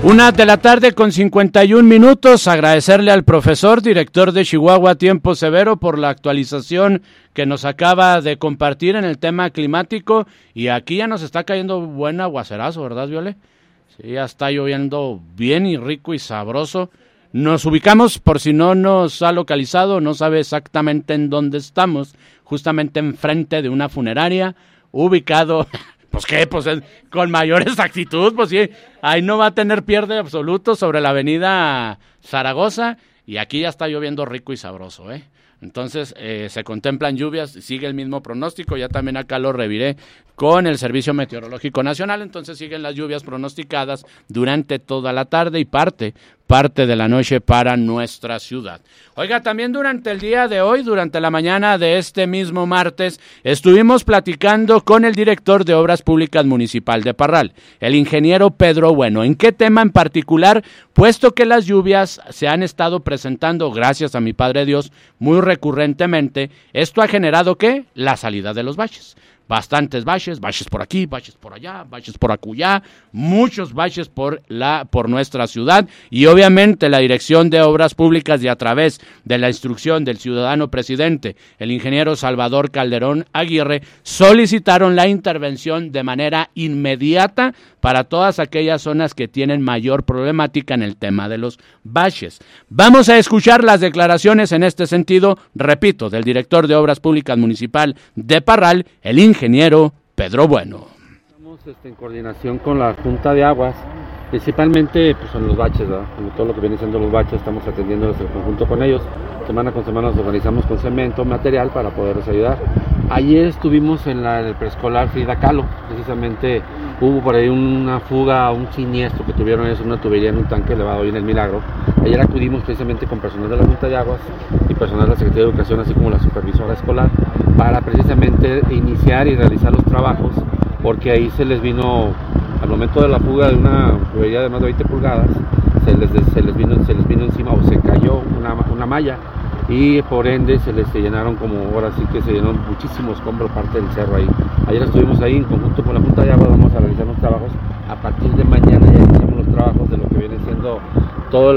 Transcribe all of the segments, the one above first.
1:51 p.m. Agradecerle al profesor, director de Chihuahua Tiempo Severo, por la actualización que nos acaba de compartir en el tema climático. Y aquí ya nos está cayendo buen aguacerazo, ¿verdad, Viole? Sí, ya está lloviendo bien y rico y sabroso. Nos ubicamos, por si no nos ha localizado, no sabe exactamente en dónde estamos, justamente enfrente de una funeraria, ubicado... Pues qué, pues con mayor exactitud, pues sí, ahí no va a tener pierde absoluto sobre la avenida Zaragoza, y aquí ya está lloviendo rico y sabroso, ¿eh? Entonces se contemplan lluvias, sigue el mismo pronóstico, ya también acá lo reviré con el Servicio Meteorológico Nacional, entonces siguen las lluvias pronosticadas durante toda la tarde y parte de la noche para nuestra ciudad. Oiga, también durante el día de hoy, durante la mañana de este mismo martes, estuvimos platicando con el director de Obras Públicas Municipal de Parral, el ingeniero Pedro Bueno. ¿En qué tema en particular? Puesto que las lluvias se han estado presentando, gracias a mi Padre Dios, muy recurrentemente, esto ha generado, ¿qué? La salida de los baches. Bastantes baches por aquí, baches por allá, baches por acullá, muchos baches por nuestra ciudad, y obviamente la Dirección de Obras Públicas, y a través de la instrucción del ciudadano presidente, el ingeniero Salvador Calderón Aguirre, solicitaron la intervención de manera inmediata para todas aquellas zonas que tienen mayor problemática en el tema de los baches. Vamos a escuchar las declaraciones en este sentido, repito, del director de Obras Públicas Municipal de Parral, el ingeniero Pedro Bueno. Estamos en coordinación con la Junta de Aguas, principalmente pues, en los baches, ¿verdad? Todo lo que viene siendo los baches, estamos atendiéndolos en conjunto con ellos. Semana con semana nos organizamos con cemento, material para poderles ayudar. Ayer estuvimos en el preescolar Frida Kahlo, precisamente hubo por ahí una fuga, un siniestro que tuvieron ellos en una tubería en un tanque elevado ahí en El Milagro. Ayer acudimos precisamente con personal de la Junta de Aguas y personal de la Secretaría de Educación, así como la supervisora escolar, para precisamente iniciar y realizar los trabajos, porque ahí se les vino, al momento de la fuga de una tubería de más de 20 pulgadas, se les vino encima, o se cayó una malla, y por ende se llenaron, como ahora sí que se llenó muchísimo escombro parte del cerro ahí. Ayer estuvimos ahí en conjunto con la Junta de Agua, vamos a realizar los trabajos. A partir de mañana ya iniciamos los trabajos de lo que viene siendo todo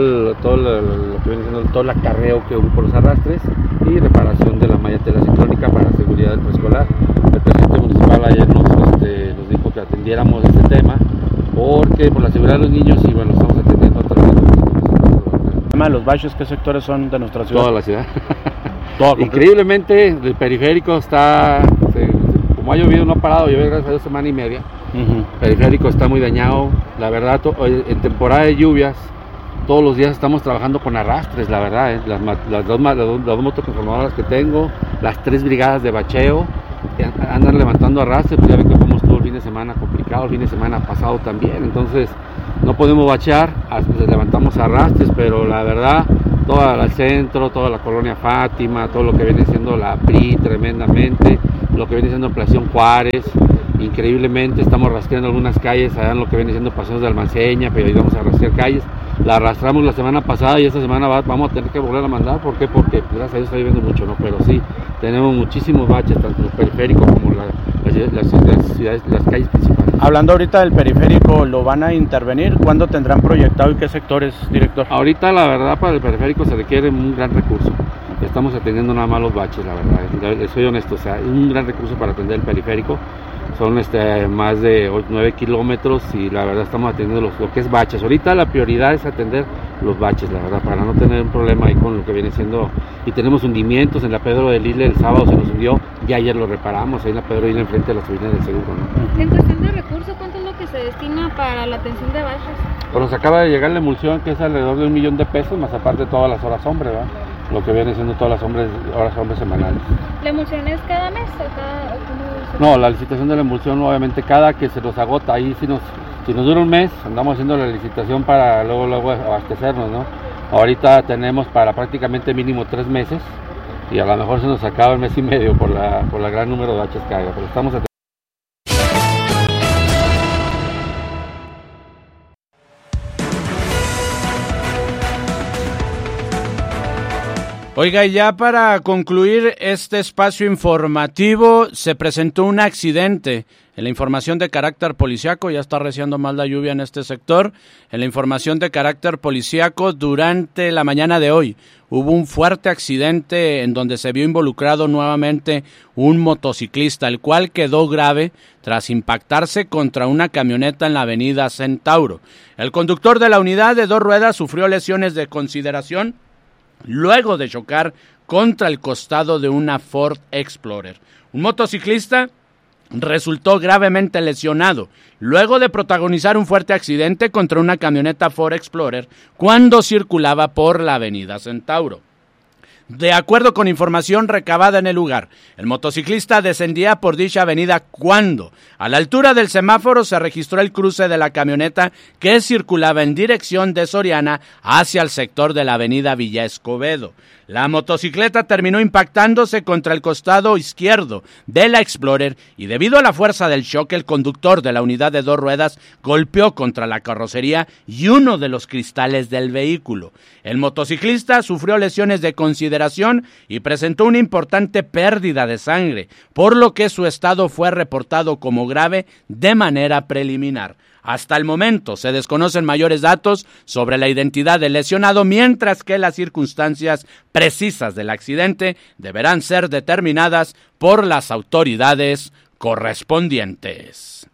el acarreo que hubo por los arrastres y reparación de la malla telaciclónica para seguridad del preescolar. El presidente municipal ayer nos dijo que atendiéramos este tema porque por la seguridad de los niños, y bueno, estamos atendiendo a través de los baches. ¿Qué sectores son de nuestra ciudad? Toda la ciudad. Increíblemente el periférico está, como ha llovido, no ha parado, llovió gracias a Dios semana y media. El periférico está muy dañado, la verdad. En temporada de lluvias todos los días estamos trabajando con arrastres, la verdad, las dos motoconformadoras que tengo, las 3 brigadas de bacheo, andan levantando arrastres, pues ya ven que fuimos todo el fin de semana complicado, el fin de semana pasado también, entonces no podemos bachear, levantamos arrastres, pero la verdad, todo el centro, toda la colonia Fátima, todo lo que viene siendo la PRI tremendamente, lo que viene siendo Ampliación Juárez, increíblemente estamos rastreando algunas calles, allá en lo que viene siendo Paseos de Almaceña, pero ayudamos a rastrear calles. La arrastramos la semana pasada y esta semana vamos a tener que volver a mandar. ¿Por qué? Porque gracias a Dios está lloviendo mucho, ¿no? Pero sí, tenemos muchísimos baches, tanto en el periférico como las calles principales. Hablando ahorita del periférico, ¿lo van a intervenir? ¿Cuándo tendrán proyectado y qué sectores, director? Ahorita, la verdad, para el periférico se requiere un gran recurso. Estamos atendiendo nada más los baches, la verdad. Les soy honesto, o sea, un gran recurso para atender el periférico. Son más de 9 kilómetros y la verdad estamos atendiendo lo que es baches. Ahorita la prioridad es atender los baches, la verdad, para no tener un problema ahí con lo que viene siendo. Y tenemos hundimientos en la Pedro de Lille, el sábado se nos hundió, y ayer lo reparamos ahí en la Pedro de Lille enfrente de la oficina del seguro, ¿no? En cuestión de recursos, ¿cuánto es lo que se destina para la atención de baches? Pues nos acaba de llegar la emulsión, que es alrededor de $1 millón, más aparte todas las horas hombre, ¿verdad? Lo que viene siendo todas las horas hombre semanales. ¿La emulsión es cada mes o cada...? No, la licitación de la emulsión obviamente cada que se nos agota, ahí si nos dura un mes, andamos haciendo la licitación para luego abastecernos, ¿no? Ahorita tenemos para prácticamente mínimo 3 meses y a lo mejor se nos acaba el mes y medio por la gran número de baches que hay, pero estamos atendiendo. Oiga, y ya para concluir este espacio informativo, se presentó un accidente En la información de carácter policiaco, ya está arreciando más la lluvia en este sector. En la información de carácter policiaco, durante la mañana de hoy hubo un fuerte accidente en donde se vio involucrado nuevamente un motociclista, el cual quedó grave tras impactarse contra una camioneta en la avenida Centauro. El conductor de la unidad de 2 ruedas sufrió lesiones de consideración luego de chocar contra el costado de una Ford Explorer. Un motociclista resultó gravemente lesionado luego de protagonizar un fuerte accidente contra una camioneta Ford Explorer cuando circulaba por la avenida Centauro. De acuerdo con información recabada en el lugar, el motociclista descendía por dicha avenida cuando, a la altura del semáforo, se registró el cruce de la camioneta que circulaba en dirección de Soriana hacia el sector de la avenida Villa Escobedo. La motocicleta terminó impactándose contra el costado izquierdo de la Explorer y debido a la fuerza del choque, el conductor de la unidad de 2 ruedas golpeó contra la carrocería y uno de los cristales del vehículo. El motociclista sufrió lesiones de consideración y presentó una importante pérdida de sangre, por lo que su estado fue reportado como grave de manera preliminar. Hasta el momento se desconocen mayores datos sobre la identidad del lesionado, mientras que las circunstancias precisas del accidente deberán ser determinadas por las autoridades correspondientes.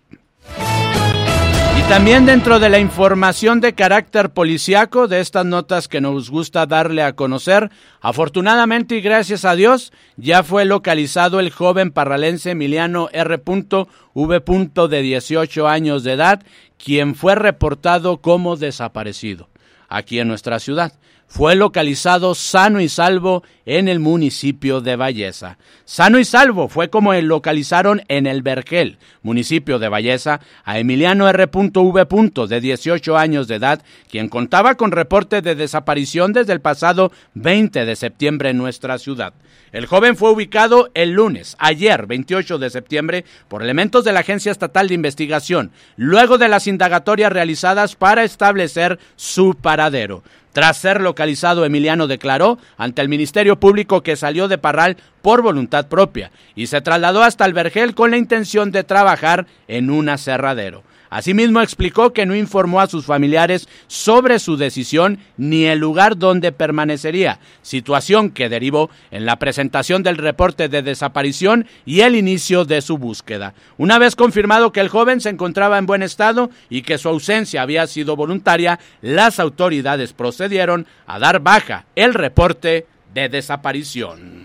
Y también dentro de la información de carácter policiaco, de estas notas que nos gusta darle a conocer, afortunadamente y gracias a Dios, ya fue localizado el joven parralense Emiliano R.V. de 18 años de edad, quien fue reportado como desaparecido aquí en nuestra ciudad. Fue localizado sano y salvo en el municipio de Valleza. Sano y salvo fue como localizaron en El Vergel, municipio de Valleza, a Emiliano R.V. de 18 años de edad, quien contaba con reporte de desaparición desde el pasado 20 de septiembre en nuestra ciudad. El joven fue ubicado el lunes, ayer, 28 de septiembre, por elementos de la Agencia Estatal de Investigación, luego de las indagatorias realizadas para establecer su paradero. Tras ser localizado, Emiliano declaró ante el Ministerio Público que salió de Parral por voluntad propia y se trasladó hasta El Vergel con la intención de trabajar en un aserradero. Asimismo, explicó que no informó a sus familiares sobre su decisión ni el lugar donde permanecería, situación que derivó en la presentación del reporte de desaparición y el inicio de su búsqueda. Una vez confirmado que el joven se encontraba en buen estado y que su ausencia había sido voluntaria, las autoridades procedieron a dar baja el reporte de desaparición.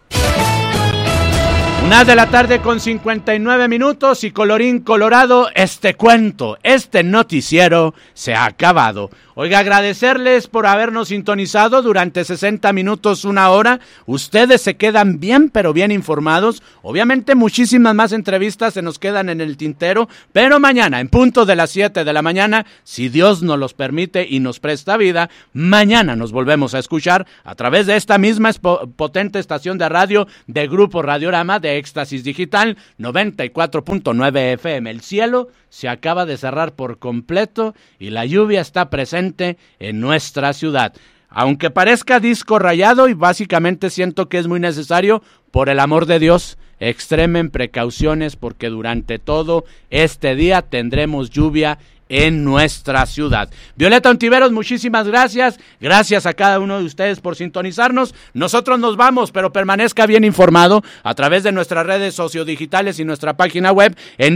1:59 p.m. y colorín colorado, este cuento, este noticiero se ha acabado. Oiga, agradecerles por habernos sintonizado durante 60 minutos, 1 hora. Ustedes se quedan bien, pero bien informados. Obviamente muchísimas más entrevistas se nos quedan en el tintero, pero mañana, en punto de las 7 de la mañana, si Dios nos los permite y nos presta vida, mañana nos volvemos a escuchar a través de esta misma potente estación de radio de Grupo Radiorama de Éxtasis Digital, 94.9 FM. El cielo se acaba de cerrar por completo y la lluvia está presente en nuestra ciudad. Aunque parezca disco rayado, y básicamente siento que es muy necesario, por el amor de Dios, extremen precauciones porque durante todo este día tendremos lluvia en nuestra ciudad. Violeta Ontiveros, muchísimas gracias. Gracias a cada uno de ustedes por sintonizarnos. Nosotros nos vamos, pero permanezca bien informado a través de nuestras redes sociodigitales y nuestra página web en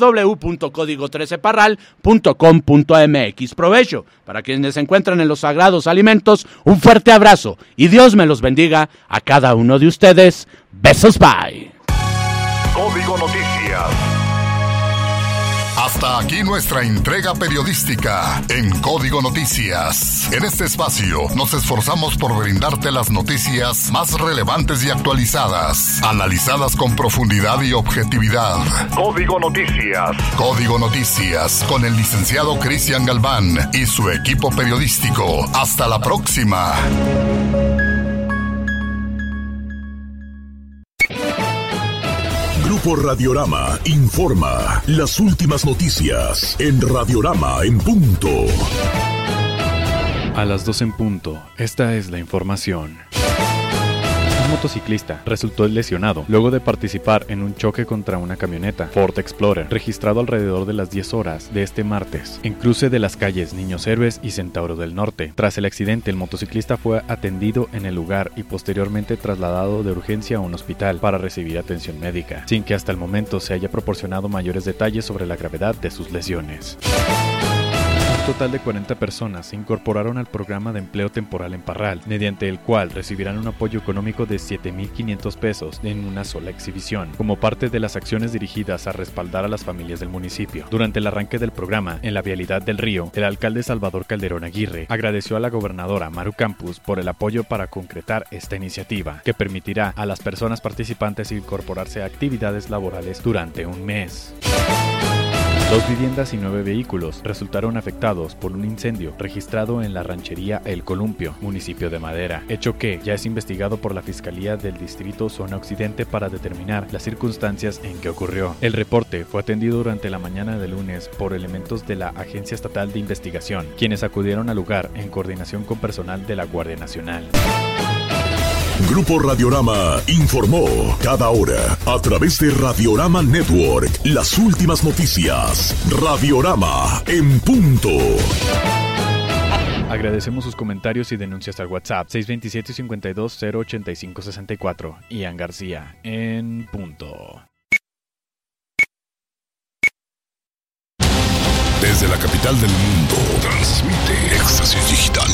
www.código13parral.com.mx. Provecho para quienes se encuentran en los sagrados alimentos. Un fuerte abrazo y Dios me los bendiga a cada uno de ustedes. Besos, bye. Código Noticias. Hasta aquí nuestra entrega periodística en Código Noticias. En este espacio nos esforzamos por brindarte las noticias más relevantes y actualizadas, analizadas con profundidad y objetividad. Código Noticias. Código Noticias con el licenciado Cristian Galván y su equipo periodístico. Hasta la próxima. Grupo Radiorama informa las últimas noticias en Radiorama en punto. A las 2 en punto, esta es la información. motociclista resultó lesionado luego de participar en un choque contra una camioneta Ford Explorer, registrado alrededor de las 10 horas de este martes, en cruce de las calles Niños Héroes y Centauro del Norte. Tras el accidente, el motociclista fue atendido en el lugar y posteriormente trasladado de urgencia a un hospital para recibir atención médica, sin que hasta el momento se haya proporcionado mayores detalles sobre la gravedad de sus lesiones. Un total de 40 personas se incorporaron al programa de empleo temporal en Parral, mediante el cual recibirán un apoyo económico de 7,500 pesos en una sola exhibición, como parte de las acciones dirigidas a respaldar a las familias del municipio. Durante el arranque del programa, en la vialidad del Río, el alcalde Salvador Calderón Aguirre agradeció a la gobernadora Maru Campos por el apoyo para concretar esta iniciativa, que permitirá a las personas participantes incorporarse a actividades laborales durante un mes. 2 viviendas y 9 vehículos resultaron afectados por un incendio registrado en la ranchería El Columpio, municipio de Madera, hecho que ya es investigado por la Fiscalía del Distrito Zona Occidente para determinar las circunstancias en que ocurrió. El reporte fue atendido durante la mañana de lunes por elementos de la Agencia Estatal de Investigación, quienes acudieron al lugar en coordinación con personal de la Guardia Nacional. Grupo Radiorama informó cada hora a través de Radiorama Network las últimas noticias. Radiorama en punto. Agradecemos sus comentarios y denuncias al WhatsApp 627-52-085-64. Ian García en punto. Desde la capital del mundo, transmite Éxtasis Digital.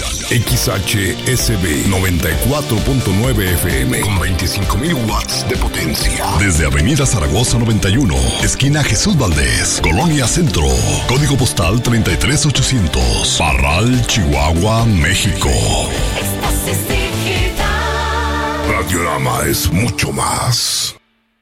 XHSB 94.9 FM con 25,000 watts de potencia. Desde Avenida Zaragoza 91, esquina Jesús Valdés, Colonia Centro. Código postal 33800. Parral, Chihuahua, México. Éxtasis Digital. Radiorama es mucho más.